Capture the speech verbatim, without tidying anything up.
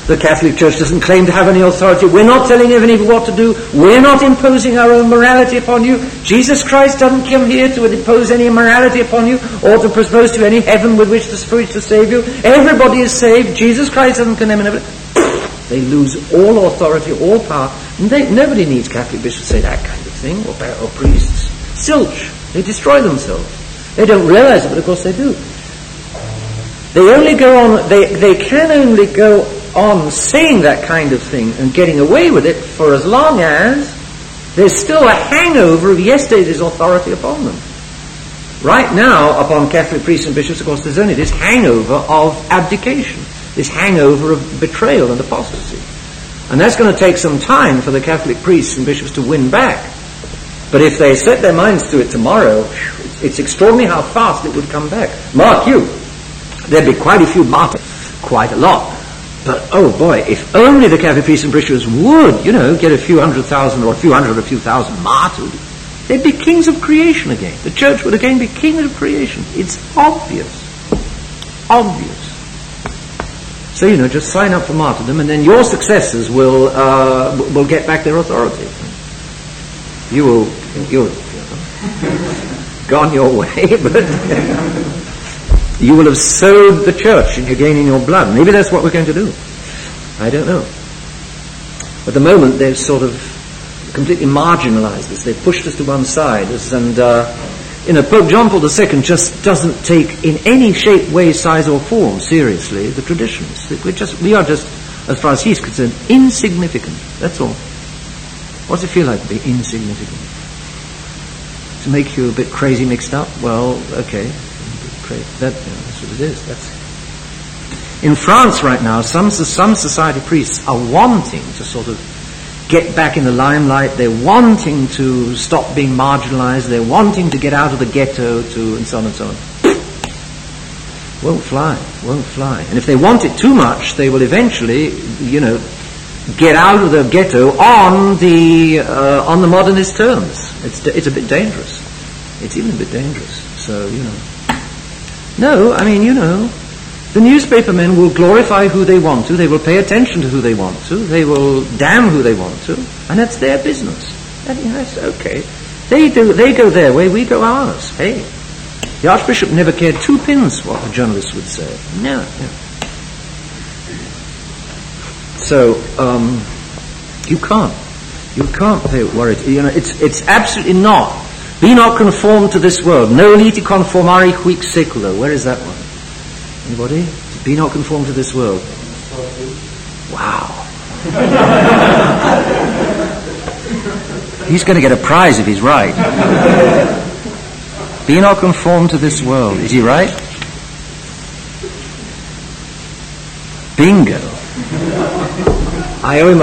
The Catholic Church doesn't claim to have any authority. We're not telling any people what to do. We're not imposing our own morality upon you. Jesus Christ doesn't come here to impose any morality upon you or to propose to you any heaven with which the Spirit to save you. Everybody is saved. Jesus Christ doesn't condemn anybody. They lose all authority, all power. And they, nobody needs Catholic bishops to say that kind of thing, or, or priests. Zilch. They destroy themselves. They don't realize it, but of course they do. They only go on, they, they can only go on saying that kind of thing and getting away with it for as long as there's still a hangover of yesterday's authority upon them. Right now, upon Catholic priests and bishops, of course, there's only this hangover of abdication, this hangover of betrayal and apostasy. And that's going to take some time for the Catholic priests and bishops to win back. But if they set their minds to it tomorrow, it's, it's extraordinary how fast it would come back. Mark you, there'd be quite a few martyrs, quite a lot. But, oh boy, if only the Catholic priests and bishops would, you know, get a few hundred thousand or a few hundred or a few thousand martyred, they'd be kings of creation again. The church would again be king of creation. It's obvious. Obvious. So, you know, just sign up for martyrdom and then your successors will uh, will get back their authority. You will, you'll, you know, gone your way, but you will have sowed the church and you're gaining your blood. Maybe that's what we're going to do. I don't know. At the moment, they've sort of completely marginalized us. They've pushed us to one side. And, uh, you know, Pope John Paul the Second just doesn't take in any shape, way, size or form seriously the traditions. We're just, we are just, as far as he's concerned, insignificant. That's all. What's it feel like to be insignificant? To make you a bit crazy mixed up? Well, okay. That, you know, that's what it is. That's in France right now, some some society priests are wanting to sort of get back in the limelight. They're wanting to stop being marginalized. They're wanting to get out of the ghetto, to and so on and so on. Won't fly. Won't fly. And if they want it too much, they will eventually, you know, get out of the ghetto on the uh, on the modernist terms. It's it's a bit dangerous. It's even a bit dangerous. So, you know. No, I mean, you know, the newspaper men will glorify who they want to, they will pay attention to who they want to, they will damn who they want to, and that's their business. And, you know, that's okay. They do, they go their way, we go ours. Hey, the Archbishop never cared two pins what the journalists would say. No, no. So, um, you can't, you can't pay worried. You know, it's, it's absolutely not. Be not conformed to this world. No liti conformari huic seculo. Where is that one? Anybody? Be not conformed to this world. Wow. He's going to get a prize if he's right. Be not conformed to this world. Is he right? Bingo. I owe him a